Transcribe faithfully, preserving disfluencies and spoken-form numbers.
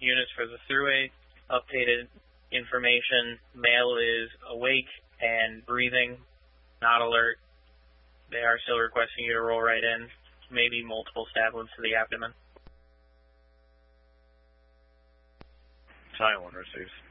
units for the throughway. Updated information. Male is awake and breathing, not alert. They are still requesting you to roll right in, maybe multiple stab wounds to the abdomen. Silent receives.